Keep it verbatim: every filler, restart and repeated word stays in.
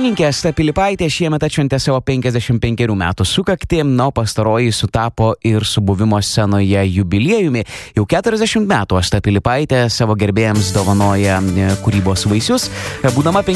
dainininkė Asta Pilypaitė šiemet atšventė savo penkiasdešimt penkerių metų sukaktį, na, pastaroji sutapo ir su buvimo scenoje jubiliejumi. Jau keturiasdešimt metų Asta Pilypaitė savo gerbėjams dovanoja kūrybos vaisius. Būdama